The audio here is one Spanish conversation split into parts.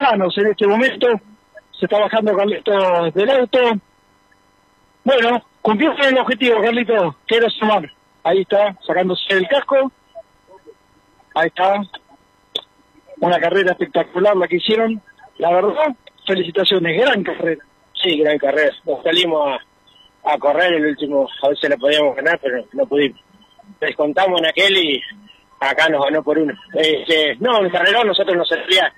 manos en este momento. Se está bajando Carlitos del auto. Bueno, cumplió el objetivo, Carlitos, que era sumar. Ahí está, sacándose el casco. Ahí está. Una carrera espectacular la que hicieron. La verdad, felicitaciones, gran carrera. Sí, gran carrera. Nos salimos a correr el último, a veces la podíamos ganar, pero no pudimos. Descontamos en aquel y acá nos ganó por uno. No, el carrerón nosotros nos servía.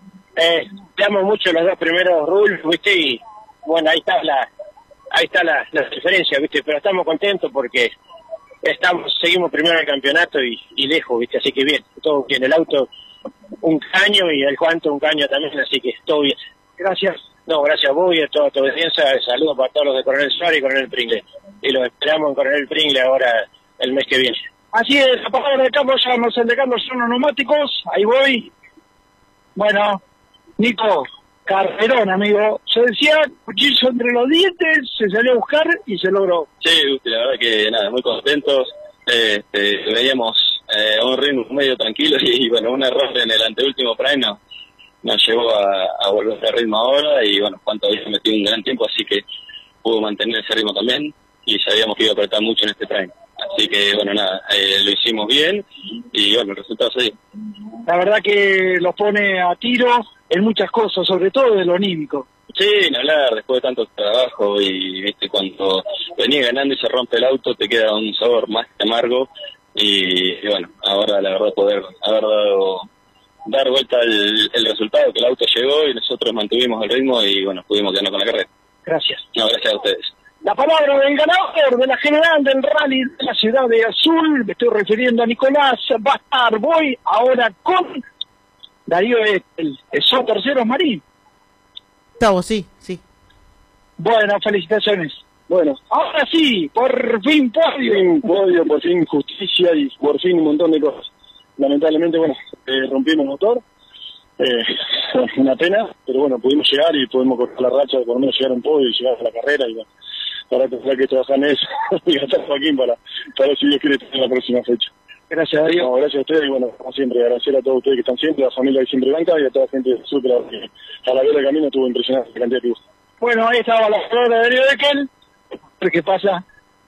Damos mucho los dos primeros rules, ¿viste? Y bueno, ahí está la diferencia, ¿viste? Pero estamos contentos porque seguimos primero en el campeonato y lejos, ¿viste? Así que bien, todo bien. El auto un caño y el Juanto un caño también, así que todo bien. Gracias. No, gracias a vos y a toda tu audiencia. Saludos para todos los de Coronel Suárez y Coronel Pringle. Y los esperamos en Coronel Pringle ahora el mes que viene. Así es, la palabra de Carlos, ya nos entregamos son los neumáticos. Ahí voy. Bueno, Nico, carrerón, amigo. Se decía, cuchillo entre los dientes, se salió a buscar y se logró. Sí, la verdad que nada, muy contentos. Veíamos un ritmo medio tranquilo y bueno, un error en el anteúltimo prime nos llevó a volver a ritmo ahora y bueno, Juanto había metido un gran tiempo, así que pudo mantener ese ritmo también y sabíamos que iba a apretar mucho en este prime. Así que bueno, nada, lo hicimos bien y bueno, el resultado se dio. La verdad que los pone a tiro en muchas cosas, sobre todo de lo anímico. Sí, ni hablar, después de tanto trabajo y viste, cuando venís ganando y se rompe el auto te queda un sabor más que amargo y bueno, ahora la verdad poder haber dar vuelta el resultado, que el auto llegó y nosotros mantuvimos el ritmo y bueno, pudimos quedarnos con la carrera. Gracias. No, gracias a ustedes. La palabra del ganador de la general del rally de la ciudad de Azul, me estoy refiriendo a Nicolás, va a estar, voy ahora con Darío Etel, son terceros Marín. Gustavo, sí. Bueno, felicitaciones. Bueno, Ahora sí, por fin podio. por fin justicia y por fin un montón de cosas. Lamentablemente, bueno, rompimos el motor, una pena, pero bueno, pudimos llegar y pudimos cortar la racha de por lo menos llegar a un podio y llegar a la carrera y bueno, ahora tendrá que trabajar en eso y gastar a Joaquín para si Dios quiere tener la próxima fecha. Gracias a Dios. No, gracias a ustedes y bueno, como siempre, agradecer a todos ustedes que están siempre, a la familia de Siempre Blanca y a toda la gente de Super, que a la vera del camino estuvo impresionante la cantidad de luz. Bueno, ahí estaba la palabra de Darío Etel. ¿Qué pasa?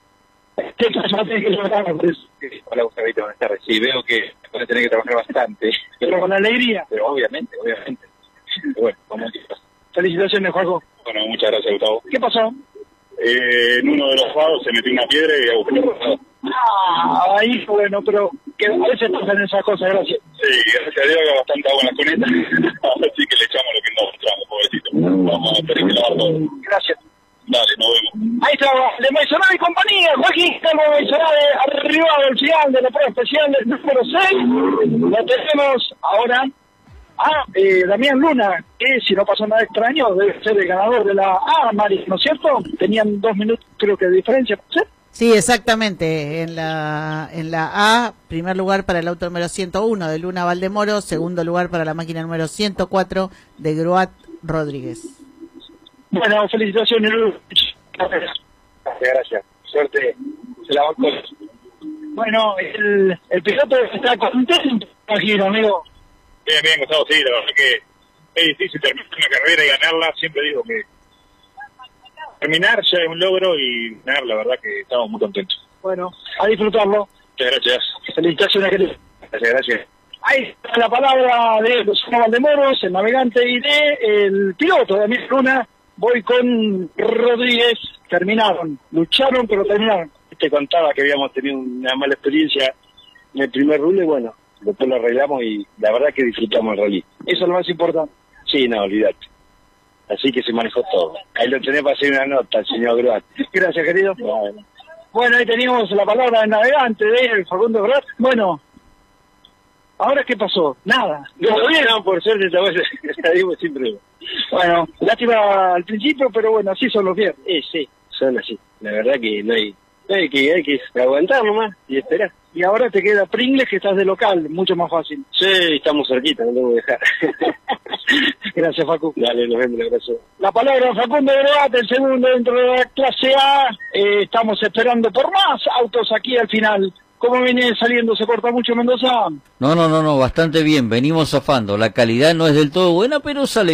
Hola Gustavito, buenas tardes. Sí, veo que van a tener que trabajar bastante. Pero con alegría. Pero obviamente. Pero bueno, vamos a... Felicitaciones, Juaco. Bueno, muchas gracias, Gustavo. ¿Qué pasó? En uno de los fados se metió una piedra y agujero. Ahí, bueno, pero que a veces pasan esas cosas, gracias. Sí, gracias a Dios había bastante agua en la cuneta, así que le echamos lo que nos entramos, pobrecito. Vamos a tener que lavar todo. Gracias. Dale, nos vemos. Ahí está, de Maisoná y compañía, Joaquín Carlos Maisoná, arriba del final de la prueba especial del número 6. Lo tenemos ahora a Damián Luna, que si no pasó nada extraño, debe ser el ganador de la A, Mari, ¿no es cierto? Tenían 2 minutos, creo que de diferencia, ¿sí? Sí, exactamente. En la A, primer lugar para el auto número 101 de Luna Valdemoro, segundo lugar para la máquina número 104 de Groat Rodríguez. Bueno, felicitaciones, Luis. Gracias. Suerte. Se la va con... Bueno, el piloto está contento, imagino, amigo. Bien, Gustavo, sí, la verdad que es difícil terminar una carrera y ganarla, siempre digo que terminar ya es un logro y ganar, la verdad que estamos muy contentos. Bueno, a disfrutarlo. Muchas gracias. Felicitaciones, querido. Gracias. Ahí está la palabra de Luciano Valdemoros, el navegante, y de el piloto de Damián Luna. Voy con Rodríguez. Terminaron, lucharon, pero terminaron. Te contaba que habíamos tenido una mala experiencia en el primer rule, bueno, después lo arreglamos y la verdad que disfrutamos el rally. Eso es lo más importante. Sí, no, olvidate. Así que se manejó todo. Ahí lo tenés para hacer una nota, el señor Groat. Gracias, querido. Bueno, ahí teníamos la palabra del navegante de él, Facundo Groat. Bueno, ¿ahora qué pasó? Nada. No, bien, no, por suerte esta vez siempre. Bueno, lástima al principio, pero bueno, así son los viernes. Sí, son así. La verdad que hay que aguantar nomás y esperar. Y ahora te queda Pringles, que estás de local, mucho más fácil. Sí, estamos cerquita, no tengo que dejar. Gracias, Facu. Dale, nos vemos, un abrazo. La palabra de Facundo Groat, el segundo dentro de la clase A. Estamos esperando por más autos aquí al final. ¿Cómo viene saliendo? ¿Se corta mucho Mendoza? No, bastante bien, venimos zafando. La calidad no es del todo buena, pero sale